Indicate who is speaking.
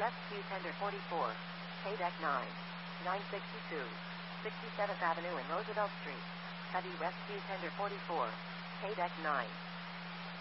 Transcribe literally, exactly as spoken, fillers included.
Speaker 1: Rescue Tender forty-four. K-Deck nine. nine sixty-two. sixty-seventh Avenue and Roosevelt Street. Heavy Rescue Tender forty-four. K-Deck nine.